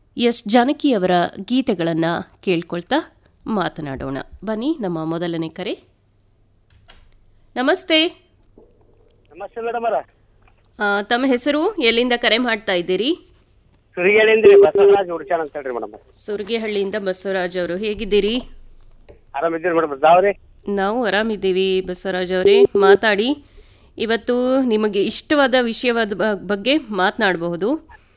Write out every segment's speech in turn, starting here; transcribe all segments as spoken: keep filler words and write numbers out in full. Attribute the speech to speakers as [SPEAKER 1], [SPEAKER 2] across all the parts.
[SPEAKER 1] S ಜಾನಕಿಯವರ ಗೀತೆಗಳನ್ನು ಕೇಳ್ಕೊಳ್ತಾ ಮಾತನಾಡೋಣ. ಬನ್ನಿ, ನಮ್ಮ ಮೊದಲನೇ ಕರೆ. ನಮಸ್ತೆ.
[SPEAKER 2] ನಮಸ್ತೆ ಮೇಡಮ್ ಅವರ.
[SPEAKER 1] ತಮ್ಮ ಹೆಸರು, ಎಲ್ಲಿಂದ ಕರೆ ಮಾಡ್ತಾ ಇದ್ದೀರಿ?
[SPEAKER 2] ಸುರಿಗೇಳಿಂದ ಬಸವರಾಜ್ ಹುಡ್ಚಾನ್ ಅಂತ ಹೇಳ್ರಿ ಮೇಡಮ್.
[SPEAKER 1] ಸುರ್ಗಿಹಳ್ಳಿಯಿಂದ ಬಸವರಾಜ್ ಅವರು, ಹೇಗಿದ್ದೀರಿ?
[SPEAKER 2] ಆರಾಮಿದ್ದೀರಿ ಮೇಡಮ್, ತಾವ್ರಿ?
[SPEAKER 1] ನಾವು ಆರಾಮಿದ್ದೀವಿ ಬಸವರಾಜ್ ಅವರೇ. ಮಾತಾಡಿ. ಇವತ್ತು ನಿಮಗೆ ಇಷ್ಟವಾದ ವಿಷಯವಾದ ಬಗ್ಗೆ ಮಾತನಾಡಬಹುದು.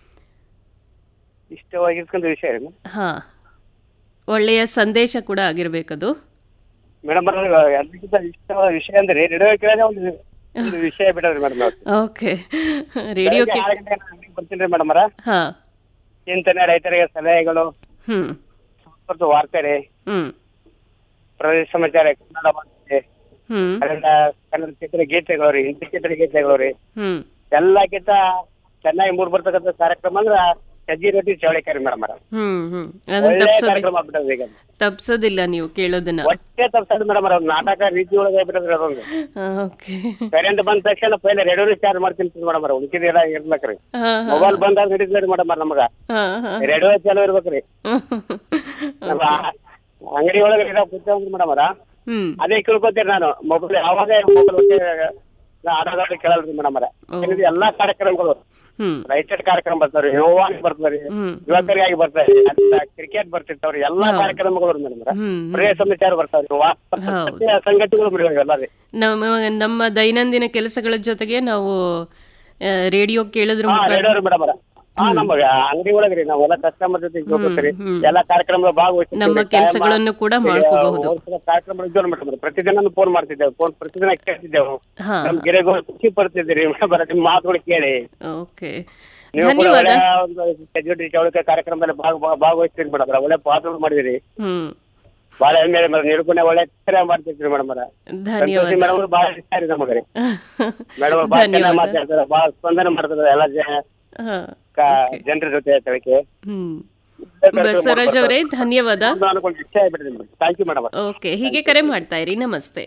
[SPEAKER 2] ಇಷ್ಟವಾಗಿರ್ಕೊಂಡ ವಿಷಯ
[SPEAKER 1] ಹಾ, ಒಳ್ಳೆಯ ಸಂದೇಶ ಕೂಡ ಆಗಿರ್ಬೇಕದು
[SPEAKER 2] ಮೇಡಮ್. ಎಲ್ಲಕ್ಕಿಂತ ಇಷ್ಟವಾದ ವಿಷಯ ಅಂದ್ರೆ ರೇಡಿಯೋ ಕೇಳೋದೇ ಒಂದು ಒಂದು ವಿಷಯ ಬಿಡೋದ್ರಿ ಮೇಡಮ್.
[SPEAKER 1] ಓಕೆ, ರೇಡಿಯೋ
[SPEAKER 2] ಬರ್ತೀನಿ ಮೇಡಮ್ ಅವರ.
[SPEAKER 1] ಹಾ,
[SPEAKER 2] ಚಿಂತನೆ, ರೈತರಿಗೆ ಸಲಹೆಗಳು,
[SPEAKER 1] ಹ್ಮ್
[SPEAKER 2] ಮತ್ತು ವಾರ್ತೆ,
[SPEAKER 1] ಹ್ಮ್
[SPEAKER 2] ಪ್ರದೇಶ ಸಮಾಚಾರ, ಕನ್ನಡ ಭಾಷೆ,
[SPEAKER 1] ಹ್ಮ್
[SPEAKER 2] ಕನ್ನಡ ಕನ್ನಡ ಚಿತ್ರ ಗೀತೆಗಳು ರೀ, ಹಿಂದಿ ಚಿತ್ರ ಗೀತೆಗಳು ರೀ,
[SPEAKER 1] ಹ್ಮ್
[SPEAKER 2] ಎಲ್ಲಕ್ಕಿಂತ ಚೆನ್ನಾಗಿ ಮೂಡ್ ಬರ್ತಕ್ಕಂಥ ಕಾರ್ಯಕ್ರಮ ಅಂದ್ರ ಸಜ್ಜಿ ರೊಟ್ಟಿ ಚವಳಿಕಾರಿ ಮೇಡಮ್ ಅವರ.
[SPEAKER 1] ಹ್ಮ್ ಹ್ಮ್ ಅದನ್ನ
[SPEAKER 2] ಒಳ್ಳೆ
[SPEAKER 1] ತಪ್ಸೋದಿ
[SPEAKER 2] ಕಾರ್ಯಕ್ರಮ ಆಗ್ಬಿಟ್ಟದ್ರಿ ಈಗ.
[SPEAKER 1] ತಪ್ಸೋದಿಲ್ಲ ನೀವು ಕೇಳೋದನ್ನ.
[SPEAKER 2] ಒಟ್ಟೆ ತಪ್ಸದ್ ಮೇಡಮ್ ಅವ್ರ ನಾಟಕ ರೀತಿ ಒಳಗೆ ಆಗ್ಬಿಟ್ಟದ್ರಿ ಅದೊಂದು.
[SPEAKER 1] ಓಕೆ.
[SPEAKER 2] ಕರೆಂಟ್ ಬಂದ ತಕ್ಷಣ ಪೈಲೆ ರೇಡಿಯೋ ಚಾರ್ಜ್ ಮಾಡ್ತೀನಿ ಮೇಡಮ್ ಅವ್ರ. ಉಳಿಕಿದೆಲ್ಲ ಇರ್ಬೇಕ್ರಿ. ಮೊಬೈಲ್ ಬಂದಾಗ ನಡೀತದ್ರಿ ಮೇಡಮ್ ಅವ್ರ. ನಮಗ ರೇಡಿಯೋ ಚಾಲು ಇರ್ಬೇಕ್ರಿ. ನಮ್ಮ ಅಂಗಡಿ ಒಳಗೆ ಕೂತ್ಕೊಂಡ್ರಿ ಮೇಡಮ್ ಅವ್ರ.
[SPEAKER 1] ಹ್ಮ್
[SPEAKER 2] ಅದೇ ಕೇಳ್ಕೊತೀರಿ ನಾನು. ಮೊಬೈಲ್ ಯಾವಾಗ ಮೊಬೈಲ್ ಆಡೋದಾದ್ರೆ ಕೇಳಲ್ರಿ ಮೇಡಮ್ ಅವ್ರ. ಎಲ್ಲಾ ಕಾರ್ಯಕ್ರಮಗಳು,
[SPEAKER 1] ಹ್ಮ್
[SPEAKER 2] ರೈತರ ಕಾರ್ಯಕ್ರಮ ಬರ್ತಾವ್ರಿ, ಯೋವಾಗಿ ಬರ್ತಾವ್ರಿ,
[SPEAKER 1] ಹ್ಮ್
[SPEAKER 2] ಯುವಕರಿಗಾಗಿ ಬರ್ತಾರೆ, ಕ್ರಿಕೆಟ್ ಬರ್ತಿರ್ತಾವ್ರಿ, ಎಲ್ಲಾ ಕಾರ್ಯಕ್ರಮಗಳು ಮೇಡಮ್ ಅವ್ರ.
[SPEAKER 1] ಹ್ಮ್
[SPEAKER 2] ಪ್ರದೇಶ ಸಮಾಚಾರ ಬರ್ತಾವ್ರಿ,
[SPEAKER 1] ಹೌದು.
[SPEAKER 2] ಸಂಗತಿಗಳು ಬಿಡುವ ಎಲ್ಲ ರೀ.
[SPEAKER 1] ನಮ್ಮ ನಮ್ಮ ದೈನಂದಿನ ಕೆಲಸಗಳ ಜೊತೆಗೆ ನಾವು ರೇಡಿಯೋ ಕೇಳೋದ್ರ
[SPEAKER 2] ಹಾ
[SPEAKER 1] ಮುಖಾಂತರ
[SPEAKER 2] ರೇಡಿಯೋ ಮೇಡಮ್ ಅವ್ರ. ಹಾ ನಮಗ ಅಂಗಡಿ ಒಳಗ್ರಿ ನಾವೆಲ್ಲ ಕಸ್ಟಮರ್ ಜೊತೆ ಹೋಗ್ತೀರಿ,
[SPEAKER 1] ಹ್ಮ್.
[SPEAKER 2] ಎಲ್ಲಾ ಕಾರ್ಯಕ್ರಮಗಳು ಭಾಗವಹಿಸ್ತೀವಿ.
[SPEAKER 1] ನಮ್ಮ ಕೆಲಸಗಳನ್ನು ಕೂಡ ಮಾಡ್ಕೋಬಹುದು.
[SPEAKER 2] ಕಾರ್ಯಕ್ರಮ ಇದ್ದವ್ರು ಮೇಡಮ್ ಪ್ರತಿದಿನ ಫೋನ್ ಮಾಡ್ತಿದ್ದೇವೆ, ಫೋನ್ ಪ್ರತಿದಿನ ಕೇಳ್ತಿದ್ದೆವು.
[SPEAKER 1] ಹಾ,
[SPEAKER 2] ನಮ್ ಗಿರೆಗಳು ಖುಷಿ ಪಡ್ತಿದ್ದೀರಿ ಮೇಡಮ್ ಅವ್ರ, ನಿಮ್ ಮಾತುಗಳು ಕೇಳಿ.
[SPEAKER 1] ಓಕೆ,
[SPEAKER 2] ನೀವು ಕೂಡ
[SPEAKER 1] ಧನ್ಯವಾದ.
[SPEAKER 2] ಒಳ್ಳೆ ಒಂದು ಸೆಕ್ಯೂರಿಟಿ ಚೌಳಿಕೆ ಕಾರ್ಯಕ್ರಮದಲ್ಲಿ ಭಾಗ ಭಾಗವಹಿಸ್ತೀರಿ ಮೇಡಮ್ ಅವ್ರ. ಒಳ್ಳೆ ಪಾತ್ರ ಮಾಡಿದಿರಿ,
[SPEAKER 1] ಹ್ಮ್
[SPEAKER 2] ಬಹಳ ಹೆಮ್ಮೆ ಮೇಡಮ್. ನಿರೂಪಣೆ ಒಳ್ಳೆ ಕಾರ್ಯ ಮಾಡ್ತಿರ್ತೀರಿ ಮೇಡಮ್ ಅವ್ರ.
[SPEAKER 1] ಧನ್ಯವಾದ.
[SPEAKER 2] ಮೇಡಮ್ ಅವ್ರು ಬಹಳ ಇಷ್ಟ ರೀ ನಮಗ್ರಿ. ಮೇಡಮ್ ಅವ್ರು ಬಹಳ ಚೆನ್ನಾಗಿ ಮಾತಾಡ್ತಾರೆ, ಬಹಳ ಸ್ಪಂದನೆ ಮಾಡ್ತಾರೆ ಎಲ್ಲ
[SPEAKER 1] ಹಾ,
[SPEAKER 2] ಜನರ ಜೊತೆ ತಳಕೆ.
[SPEAKER 1] ಹ್ಮ್ ಬಸವರಾಜ್ ಅವರೇ, ಧನ್ಯವಾದ.
[SPEAKER 2] ಇಷ್ಟ ಆಗ್ಬಿಟ್ಟಿದೆ madam. Thank you madam.
[SPEAKER 1] Okay, ಹೀಗೆ ಕರೆ ಮಾಡ್ತಾ ಇರಿ. ನಮಸ್ತೆ.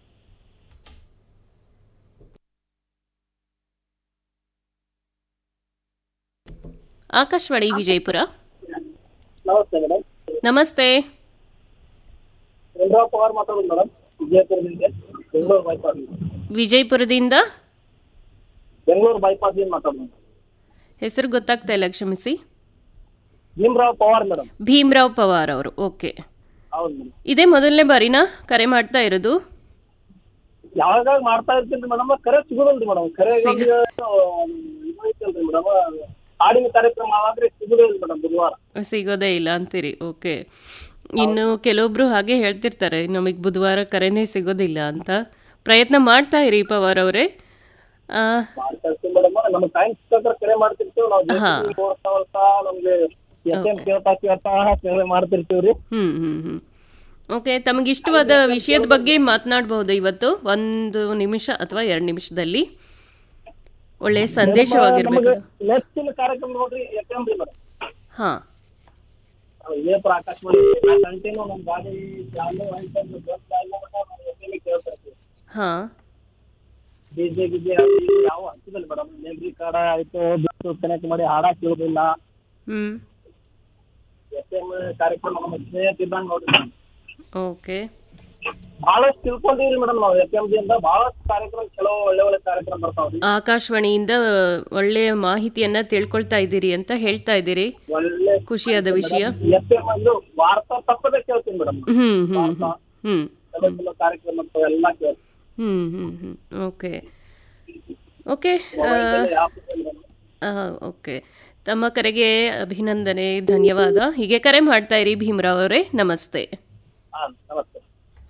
[SPEAKER 1] ಆಕಾಶವಾಣಿ ವಿಜಯಪುರ.
[SPEAKER 2] ನಮಸ್ತೆ ಮೇಡಮ್.
[SPEAKER 1] ನಮಸ್ತೆ.
[SPEAKER 2] ಚಂದ್ರಪ್ಪ ಅವ್ರು ಮಾತಾಡೋದು madam, ವಿಜಯಪುರದಿಂದ. Bengaluru bypass
[SPEAKER 1] ವಿಜಯಪುರದಿಂದ
[SPEAKER 2] Bengaluru bypass ಮಾತಾಡೋದು.
[SPEAKER 1] ಹೆಸರು ಗೊತ್ತಾಗ್ತಾ ಇಲ್ಲ, ಕ್ಷಮಿಸಿ.
[SPEAKER 2] ಭೀಮರಾವ್ ಪವಾರ್ ಮೇಡಮ್.
[SPEAKER 1] ಭೀಮರಾವ್ ಪವಾರ್ ಅವರು. ಓಕೆ,
[SPEAKER 2] ಹೌದು ಮೇಡಮ್.
[SPEAKER 1] ಇದೇ ಮೊದಲನೇ ಬಾರಿನಾ ಕರೆ ಮಾಡ್ತಾ ಇರೋದು?
[SPEAKER 2] ಯಾವಾಗ ಮಾಡ್ತಾ ಇರ್ತೀನಿ ಮೇಡಮ್, ಕರೆ ಸಿಗೋದಲ್ರಿ ಮೇಡಮ್. ಕರೆ ಮೇಡಮ್ ಹಾಡಿನ ಕಾರ್ಯಕ್ರಮ ಆದ್ರೆ ಸಿಗೋದೇ ಇಲ್ಲ ಮೇಡಮ್, ಬುಧವಾರ
[SPEAKER 1] ಸಿಗೋದೇ ಇಲ್ಲ ಅಂತೀರಿ. ಓಕೆ, ಇನ್ನು ಕೆಲವೊಬ್ರು ಹಾಗೆ ಹೇಳ್ತಿರ್ತಾರೆ, ನಮಗೆ ಬುಧವಾರ ಕರೆನೇ ಸಿಗೋದಿಲ್ಲ ಅಂತ. ಪ್ರಯತ್ನ ಮಾಡ್ತಾ ಇರಿ ಪವಾರ್ ಅವರೇ.
[SPEAKER 2] ನಮ್ಗೆ ಟೈಮ್ ಸಿಕ್ಕಾದ್ರೆ ಕರೆ ಮಾಡ್ತಿರ್ತೀವಿ ನಾವು. ನಮ್ಗೆ ಕೇಳ್ತಾ ಕೇಳ್ತಾ ಕರೆ ಮಾಡ್ತಿರ್ತೀವ್ರಿ.
[SPEAKER 1] ಹ್ಮ್ ಹ್ಮ್ ಹ್ಮ್ ಓಕೆ, ತಮಗೆ ಇಷ್ಟವಾದ ವಿಷಯದ ಬಗ್ಗೆ ಮಾತನಾಡಬಹುದು ಇವತ್ತು ಒಂದು ನಿಮಿಷ ಅಥವಾ ಎರಡು ನಿಮಿಷದಲ್ಲಿ. ಒಳ್ಳೆಯ ಸಂದೇಶವಾಗಿರ್ಬೇಕು.
[SPEAKER 2] ನೆಕ್ಸ್ಟಿನ ಕಾರ್ಯಕ್ರಮ ನೋಡ್ರಿ, ಯಾಕಂದ್ರಿ ಮೇಡಮ್.
[SPEAKER 1] ಹಾ,
[SPEAKER 2] ವಿಜಯಪುರ ಆಕಾಶವಾಣಿ ಕಂಟಿನ್ಯೂ ನಮ್ಮ ಗಾಡಿ ಕೇಳ್ತಿರ್ತೀವಿ.
[SPEAKER 1] ಹಾ,
[SPEAKER 2] ಡಿಜೆ ಗಿಜೆ ಯಾವ ಹಚ್ಚಿದಲ್ಲ ಮೇಡಮ್. ಮೆಮ್ರಿ ಕಾರ್ಡ್ ಆಯ್ತು, ಬಿಟ್ಟು ಕನೆಕ್ಟ್ ಮಾಡಿ ಹಾಡ ಕೇಳೋದಿಲ್ಲ.
[SPEAKER 1] ಹ್ಮ್
[SPEAKER 2] ಎಫ್ ಎಂ ಕಾರ್ಯಕ್ರಮ ನಮ್ಮ ಸ್ನೇಹಿತಿದ್ದಂಗೆ ನೋಡ್ರಿ.
[SPEAKER 1] ಓಕೆ,
[SPEAKER 2] ಬಹಳಷ್ಟು ತಿಳ್ಕೊಂಡಿವ್ರಿ ಮೇಡಮ್ ನಾವು. ಎಫ್ ಎಂ ದಿಂದ ಬಹಳಷ್ಟು ಕಾರ್ಯಕ್ರಮ, ಕೆಲವು ಒಳ್ಳೆ ಒಳ್ಳೆ ಕಾರ್ಯಕ್ರಮ ಬರ್ತಾವ್ರಿ.
[SPEAKER 1] ಆಕಾಶವಾಣಿಯಿಂದ ಒಳ್ಳೆಯ ಮಾಹಿತಿಯನ್ನ ತಿಳ್ಕೊಳ್ತಾ ಇದ್ದೀರಿ ಅಂತ ಹೇಳ್ತಾ ಇದ್ದೀರಿ.
[SPEAKER 2] ಒಳ್ಳೆ
[SPEAKER 1] ಖುಷಿಯಾದ ವಿಷಯ.
[SPEAKER 2] ಎಫ್ ಎಂ ಒಂದು ವಾರ್ತಾ ತಪ್ಪದೆ ಕೇಳ್ತೀನಿ ಮೇಡಮ್.
[SPEAKER 1] ಹ್ಮ್ ಹ್ಮ್ ಹ್ಮ್
[SPEAKER 2] ಹ್ಮ್ ಕಾರ್ಯಕ್ರಮ ಎಲ್ಲ ಕೇಳ್ತೀನಿ.
[SPEAKER 1] ಹ್ಮ್ ಹ್ಮ್ ಹ್ಮ್ ಓಕೆ ಓಕೆ ಓಕೆ ತಮ್ಮ ಕರೆಗೆ ಅಭಿನಂದನೆ, ಧನ್ಯವಾದ. ಹೀಗೆ ಕರೆ ಮಾಡ್ತಾ ಇರಿ ಭೀಮರಾವ್ ಅವರೇ. ನಮಸ್ತೆ.
[SPEAKER 2] ನಮಸ್ತೆ.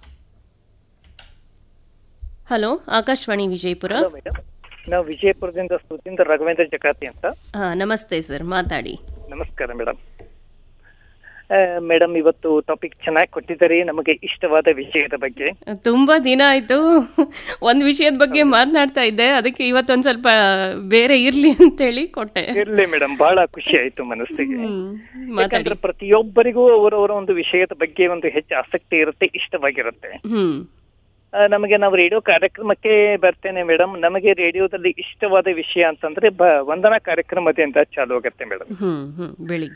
[SPEAKER 1] ಹಲೋ, ಆಕಾಶವಾಣಿ ವಿಜಯಪುರ.
[SPEAKER 3] ನಾವು ವಿಜಯಪುರದಿಂದ ಸುಧೀಂದ್ರ ರಾಘವೇಂದ್ರ ಜಕಾತಿ ಅಂತ.
[SPEAKER 1] ಹಾ, ನಮಸ್ತೆ ಸರ್, ಮಾತಾಡಿ.
[SPEAKER 3] ನಮಸ್ಕಾರ ಮೇಡಮ್. ಮೇಡಮ್, ಇವತ್ತು ಟಾಪಿಕ್ ಚೆನ್ನಾಗಿ ಕೊಟ್ಟಿದ್ದಾರೆ, ನಮಗೆ ಇಷ್ಟವಾದ ವಿಷಯದ ಬಗ್ಗೆ.
[SPEAKER 1] ತುಂಬಾ ದಿನ ಆಯ್ತು ಒಂದ್ ವಿಷಯದ ಬಗ್ಗೆ ಮಾತನಾಡ್ತಾ ಇದ್ದೆ, ಅದಕ್ಕೆ ಇವತ್ತೊಂದ್ ಸ್ವಲ್ಪ ಬೇರೆ ಇರ್ಲಿ ಅಂತೇಳಿ ಕೊಟ್ಟೆ.
[SPEAKER 3] ಇರ್ಲಿ ಮೇಡಮ್, ಬಹಳ ಖುಷಿ ಆಯ್ತು ಮನಸ್ಸಿಗೆ. ಯಾಕಂದ್ರೆ ಪ್ರತಿಯೊಬ್ಬರಿಗೂ ಅವರವರ ಒಂದು ವಿಷಯದ ಬಗ್ಗೆ ಒಂದು ಹೆಚ್ಚು ಆಸಕ್ತಿ ಇರುತ್ತೆ, ಇಷ್ಟವಾಗಿರುತ್ತೆ.
[SPEAKER 1] ಹ್ಮ್
[SPEAKER 3] ನಮಗೆ ನಾವು ರೇಡಿಯೋ ಕಾರ್ಯಕ್ರಮಕ್ಕೆ ಬರ್ತೇನೆ ಮೇಡಮ್. ನಮಗೆ ರೇಡಿಯೋದಲ್ಲಿ ಇಷ್ಟವಾದ ವಿಷಯ ಅಂತಂದ್ರೆ ಬ ವಂದನಾ ಕಾರ್ಯಕ್ರಮದಿಂದ ಚಾಲು ಆಗುತ್ತೆ ಮೇಡಮ್.
[SPEAKER 1] ಹ್ಮ್ ಹ್ಮ್ ಬೆಳಿಗ್ಗೆ